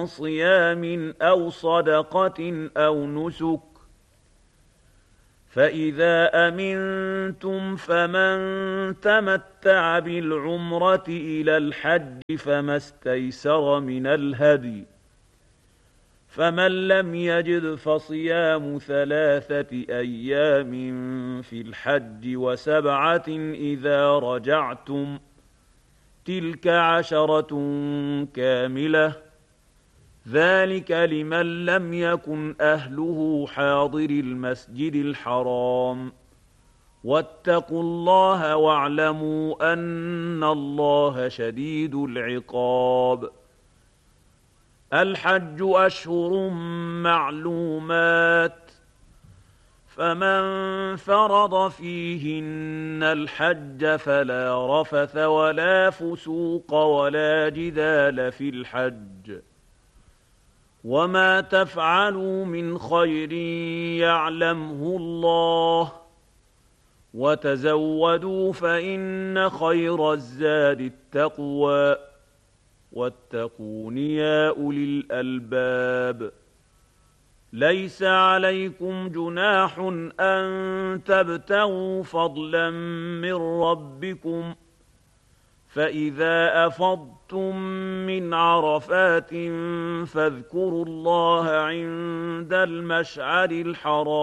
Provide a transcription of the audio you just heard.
من صيام أو صدقة أو نسك، فإذا أمنتم فمن تمتع بالعمرة إلى الحج فما استيسر من الهدي، فمن لم يجد فصيام 3 أيام في الحج و7 إذا رجعتم، تلك 10 كاملة، ذلك لمن لم يكن أهله حاضر المسجد الحرام. واتقوا الله واعلموا أن الله شديد العقاب. الحج أشهر معلومات، فمن فرض فيهن الحج فلا رفث ولا فسوق ولا جدال في الحج، وما تفعلوا من خير يعلمه الله، وتزودوا فإن خير الزاد التقوى، واتقون يا أولي الألباب. ليس عليكم جناح أن تبتغوا فضلا من ربكم، فإذا أفضتم من عرفات فاذكروا الله عند المشعر الحرام